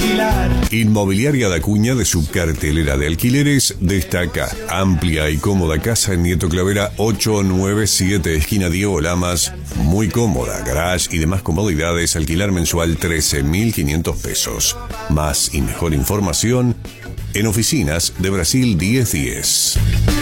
alquilar. Inmobiliaria Dacuña, de su cartelera de alquileres, destaca amplia y cómoda casa en Nieto Clavera 897, esquina Diego Lamas. Muy cómoda, garage y demás comodidades. Alquilar mensual 13.500 pesos. Más y mejor información en Oficinas de Brasil 1010.